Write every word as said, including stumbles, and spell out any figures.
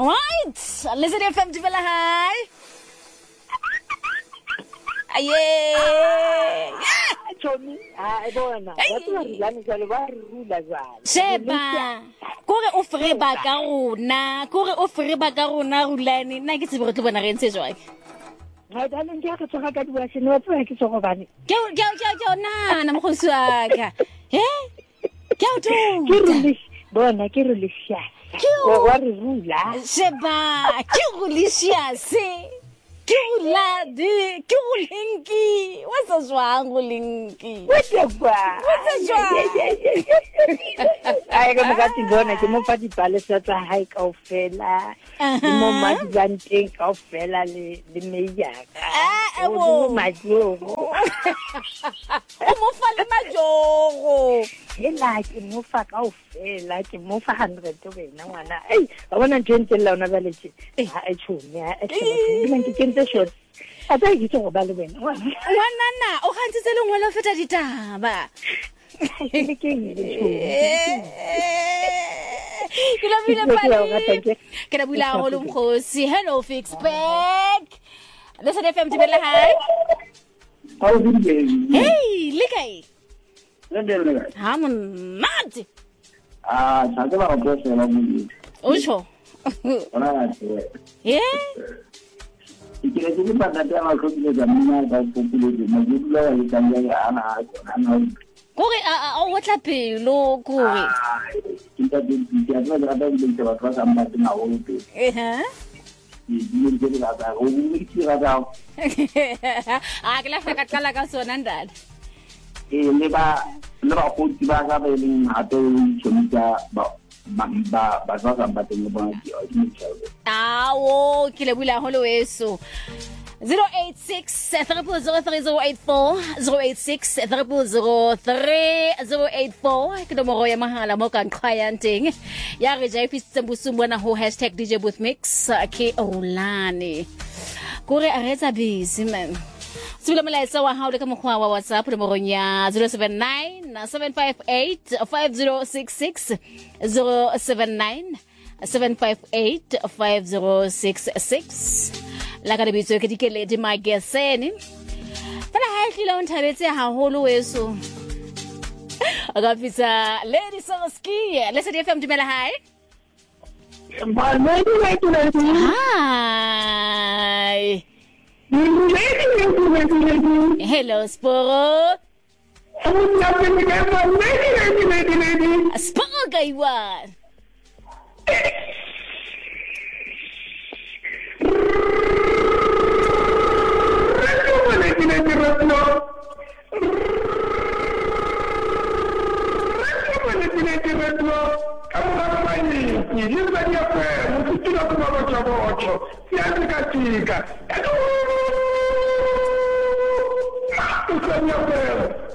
All right. Listen to F M Divela High. Aye. Yeah. Chomi, I bona. What are you going to do? Sheba. Kore o freba ka rona, kore o freba ka rona rulane. Nna ke tsebe re tlo bona re ntse jwang. I don't get to talk about what you know, like it's over. Go, go, go, go, na, na mkhosi waka. Eh? Go to. Kiruli, bona kiruli sha. Ko wa re rula. Sheba, kiruli sha se. Kirula de, kirulinki. What's wrong ulinki? What's wrong? What's wrong? I go back to bona ke mo fa di palesa tsa high kaofela. Ke mo ma di banteng kaofela le le meyaka. Ah, wo. Majogo. O mo fa le majogo. Hela ke mo fa kaofela, ke mo fa one hundred wena ngwana. Ei, ba bona twenty la ona ba letse. Ha e tshone, ha e tshone. Ke ke kentse short. A tsa ke tso ba le wena. Ngwana na, o gantse le ngwela feta ditaba. Ke ke Kula pali. Kena bula holo mkhosi. Hello Fix Back. Listen F M Divela High. How are you? Hey, likay. Nandele. Hamon mad. Ah, sabe ba go se la mo. Ocho. Ona se. Yeah. Ikile ke ba na tama go le ga mina ba populate mo dilo le kanya ya ana ana. Kore a o wetla pelo kore. Kita di di ada ada di tempat apa sama dengan orang itu. Eh. Di di di ada orang itu ada. Ah, kala fakat kala ka so nandad. Eh, leba leba ko ti ba ga ba ni ato chumita ba ba ba ba sa ba te mo ba di o ni chawe. Ah, wo kile bula holo eso. zero eight six, triple zero three zero eight four, zero eight six, triple zero three zero eight four. Ke nomoro ya mahala mo kan clienting. Ya re ja ifitse mbusumbo na ho hashtag D J Booth Mix ke Olane. Kore a retsa busy man. Sibila molaetsa wa hao le ka mokgwa wa WhatsApp nomoro ya zero seven nine seven five eight five zero six six, zero seven nine seven five eight five zero six six. La ka lebitso ke dikele di mageseni fela ha hlile o nthabetse haholo weso aga fitsa Lady Soski. Let's say F M Divela High. Hi. Hello Sporo. Sporo gaiwa. Tika, tika.